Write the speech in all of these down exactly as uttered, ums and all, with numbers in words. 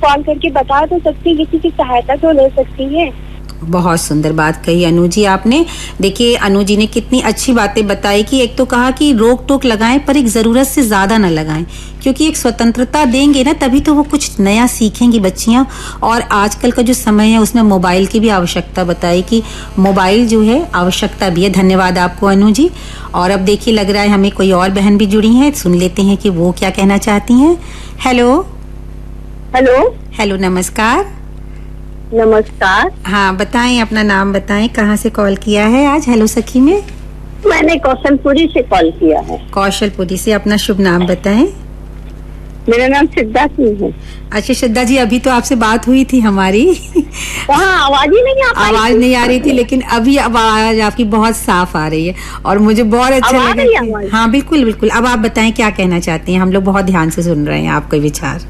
Call करके बता तो सकती, किसी की सहायता तो ले सकती है। बहुत सुंदर बात कही अनु जी आपने। देखिए अनु जी ने कितनी अच्छी बातें बताई कि एक तो कहा कि रोक टोक लगाएं पर एक जरूरत से ज्यादा न लगाएं, क्योंकि एक स्वतंत्रता देंगे ना तभी तो वो कुछ नया सीखेंगी बच्चियां। और आजकल का जो समय है उसमें मोबाइल की भी आवश्यकता बताई कि मोबाइल जो है आवश्यकता भी है। धन्यवाद आपको अनु जी। और अब देखिए लग रहा है हमें कोई और बहन भी जुड़ी है, सुन लेते हैं कि वो क्या कहना चाहती हैं। हेलो हेलो हेलो नमस्कार। नमस्कार। हाँ बताएं, अपना नाम बताएं, कहाँ से कॉल किया है आज हेलो सखी में? मैंने कौशलपुरी से कॉल किया है। कौशलपुरी से, अपना शुभ नाम बताएं। मेरा नाम सिद्धा सिंह है। अच्छा सिद्धा जी, अभी तो आपसे बात हुई थी हमारी। वहाँ आवाज ही नहीं आ रही, आवाज नहीं आ रही थी, लेकिन अभी आवाज आपकी बहुत साफ आ रही है और मुझे बहुत अच्छा लगा। हाँ बिल्कुल बिल्कुल। अब आप बताएं क्या कहना चाहती हैं, हम लोग बहुत ध्यान से सुन रहे हैं आपके विचार।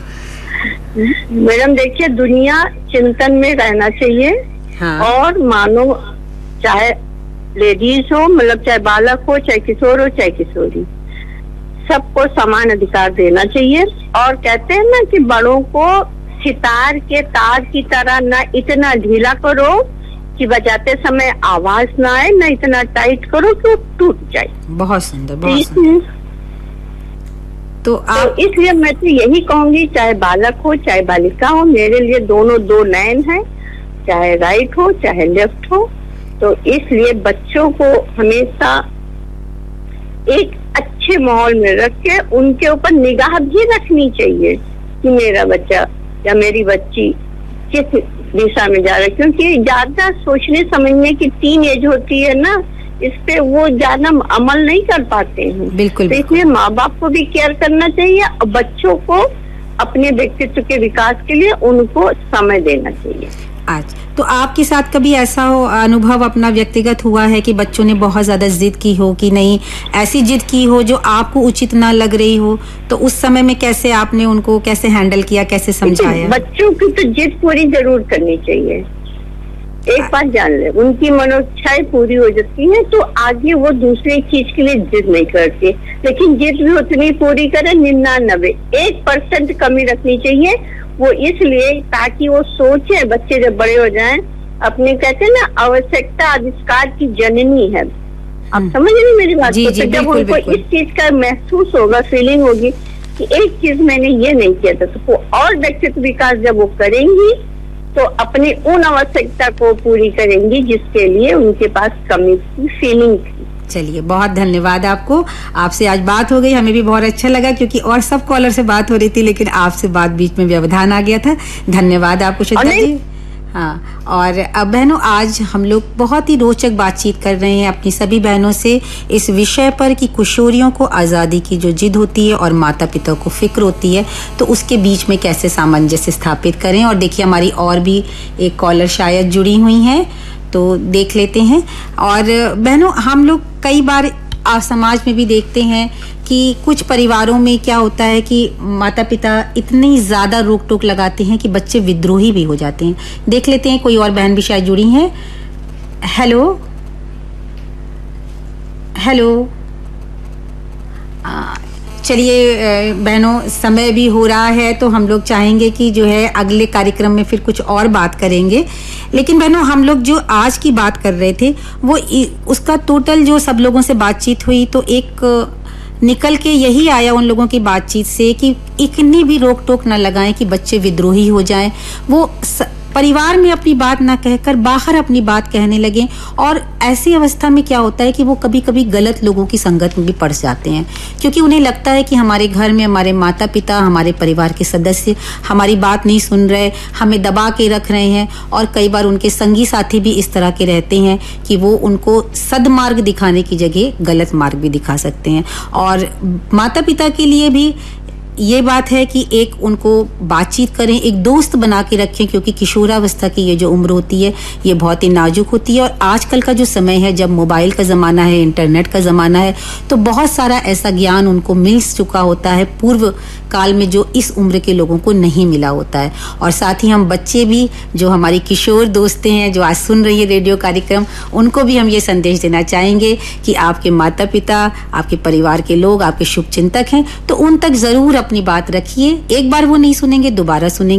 मैडम देखिए, दुनिया चिंतन में रहना चाहिए। हाँ। और मानो चाहे लेडीज हो, मतलब चाहे बालक हो, चाहे किशोर हो, चाहे किशोरी, सबको समान अधिकार देना चाहिए। और कहते हैं ना कि बड़ों को सितार के तार की तरह न इतना ढीला करो कि बजाते समय आवाज ना आए, न इतना टाइट करो कि वो टूट जाए। बहुत सुंदर, बहुत सुंदर। तो, आप... तो इसलिए मैं तो यही कहूंगी, चाहे बालक हो चाहे बालिका हो, मेरे लिए दोनों दो नयन हैं, चाहे राइट हो चाहे लेफ्ट हो। तो इसलिए बच्चों को हमेशा एक अच्छे माहौल में रख के उनके ऊपर निगाह भी रखनी चाहिए कि मेरा बच्चा या मेरी बच्ची किस दिशा में जा रहा है, क्योंकि ज्यादा सोचने समझने की टीन एज होती है ना, इस पे वो ज्यादा अमल नहीं कर पाते हैं। बिल्कुल। तो इसलिए माँ बाप को भी केयर करना चाहिए और बच्चों को अपने व्यक्तित्व के विकास के लिए उनको समय देना चाहिए। आज तो आपके साथ कभी ऐसा हो अनुभव अपना व्यक्तिगत हुआ है कि बच्चों ने बहुत ज्यादा जिद की हो कि नहीं, ऐसी जिद की हो जो आपको उचित ना लग रही हो, तो उस समय में कैसे आपने उनको कैसे हैंडल किया, कैसे समझाया? बच्चों की तो जिद पूरी जरूर करनी चाहिए। एक बात जान ले, उनकी मनोइच्छाएं पूरी हो जाती है तो आगे वो दूसरी चीज के लिए जिद नहीं करती। लेकिन जिद भी उतनी पूरी करे, निन्यानबे एक परसेंट कमी रखनी चाहिए। वो इसलिए ताकि वो सोचे, बच्चे जब बड़े हो जाएं, अपने कहते हैं ना आवश्यकता आविष्कार की जननी है। आप समझ रही मेरी बात को? तो जब उनको इस चीज का महसूस होगा, फीलिंग होगी कि एक चीज मैंने ये नहीं किया था, तो वो और व्यक्तित्व विकास जब वो करेंगी तो अपनी उन आवश्यकता को पूरी करेंगी जिसके लिए उनके पास कमी की फीलिंग थी। चलिए बहुत धन्यवाद आपको, आपसे आज बात हो गई, हमें भी बहुत अच्छा लगा, क्योंकि और सब कॉलर से बात हो रही थी लेकिन आपसे बात बीच में व्यवधान आ गया था। धन्यवाद आपको शिद्धा जी। हाँ, और अब बहनों आज हम लोग बहुत ही रोचक बातचीत कर रहे हैं अपनी सभी बहनों से इस विषय पर कि किशोरियों को आज़ादी की जो जिद होती है और माता पिता को फिक्र होती है, तो उसके बीच में कैसे सामंजस्य स्थापित करें। और देखिए हमारी और भी एक कॉलर शायद जुड़ी हुई हैं, तो देख लेते हैं। और बहनों हम लोग कई बार समाज में भी देखते हैं कि कुछ परिवारों में क्या होता है कि माता पिता इतनी ज्यादा रोक टोक लगाते हैं कि बच्चे विद्रोही भी हो जाते हैं। देख लेते हैं, कोई और बहन भी शायद जुड़ी हैं। हेलो हेलो चलिए बहनों, समय भी हो रहा है तो हम लोग चाहेंगे कि जो है अगले कार्यक्रम में फिर कुछ और बात करेंगे। लेकिन बहनों हम लोग जो आज की बात कर रहे थे वो उसका टोटल जो सब लोगों से बातचीत हुई तो एक निकल के यही आया उन लोगों की बातचीत से कि इतनी भी रोक टोक न लगाएं कि बच्चे विद्रोही हो जाएं, वो स... परिवार में अपनी बात ना कहकर बाहर अपनी बात कहने लगे। और ऐसी अवस्था में क्या होता है कि वो कभी कभी गलत लोगों की संगत में भी पड़ जाते हैं, क्योंकि उन्हें लगता है कि हमारे घर में हमारे माता पिता, हमारे परिवार के सदस्य हमारी बात नहीं सुन रहे, हमें दबा के रख रहे हैं। और कई बार उनके संगी साथी भी इस तरह के रहते हैं कि वो उनको सदमार्ग दिखाने की जगह गलत मार्ग भी दिखा सकते हैं। और माता पिता के लिए भी ये बात है कि एक उनको बातचीत करें, एक दोस्त बना के रखें, क्योंकि किशोरावस्था की ये जो उम्र होती है ये बहुत ही नाजुक होती है। और आजकल का जो समय है जब मोबाइल का ज़माना है, इंटरनेट का ज़माना है, तो बहुत सारा ऐसा ज्ञान उनको मिल चुका होता है पूर्व काल में जो इस उम्र के लोगों को नहीं मिला होता है। और साथ ही हम बच्चे भी, जो हमारी किशोर दोस्तें हैं जो आज सुन रही है रेडियो कार्यक्रम, उनको भी हम ये संदेश देना चाहेंगे कि आपके माता पिता, आपके परिवार के लोग आपके शुभचिंतक हैं, तो उन तक जरूर अपनी बात रखिए। एक बार वो नहीं सुनेंगे, दोबारा सुनेंगे।